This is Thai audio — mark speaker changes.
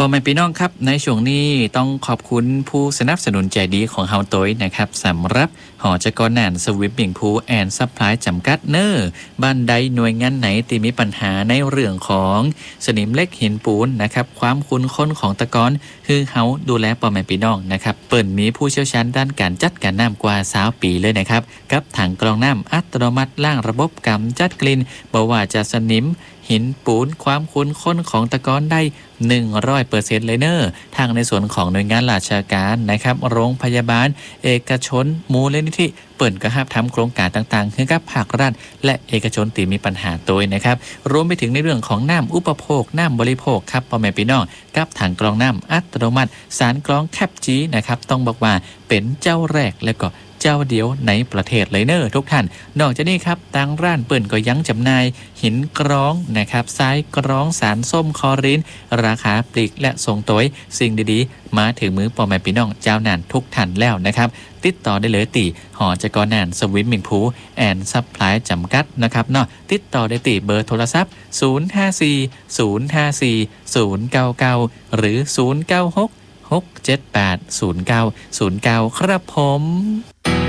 Speaker 1: พ่อแม่พี่น้องครับในช่วงนี้ต้องขอบคุณผู้สนับสนุนใจดีของเฮาโต้ยนะครับสำหรับหอจักรน่านสวิมมิ่งพูลแอนด์ซัพพลายจำกัดเนอร์บ้านใดหน่วยงานไหนที่มีปัญหาในเรื่องของสนิมเหล็กหินปูนนะครับความคุ้นค้นของตะกอนคือเฮาดูแลพ่อแม่พี่น้องนะครับเปิ่นมีผู้เชี่ยวชาญด้านการจัดการน้ำกว่า20ปีเลยนะครับกับถังกรองน้ำอัตโนมัติล้างระบบกำจัดกลิ่นบ่ว่าจะสนิมหินปูนความคุ้นค้นของตะกอนได้100% เลยเนอร์ทางในส่วนของหน่วยงานราชการนะครับโรงพยาบาลเอกชนมูลนิธิเปิ่นก็ทำโครงการต่างๆให้กับภาครัฐและเอกชนที่มีปัญหาตัวนะครับรวมไปถึงในเรื่องของน้ำอุปโภคน้ำบริโภคครับพ่อแม่พี่น้องกับถังกรองน้ำอัตโนมัติสารกรองแคปจีนะครับต้องบอกว่าเป็นเจ้าแรกและก็เจ้าเดียวในประเทศเลยเนอร์ทุกท่านนอกจากนี้ครับทางร้านเปิ่นก็ยังจำหน่ายหินกรองนะครับทรายกรองสารส้มคลอรีนราคาปลีกและส่งตัวสิ่งดีๆมาถึงมือพ่อแม่พี่น้องเจ้านานทุกท่านแล้วนะครับติดต่อได้เลยตีหอจักรน่านสวิมมิ่งพูลแอนด์ซัพพลายจำกัดนะครับเนาะติดต่อได้ตีเบอร์โทรศัพท์054 054 099หรือ096 678 0909ครับผม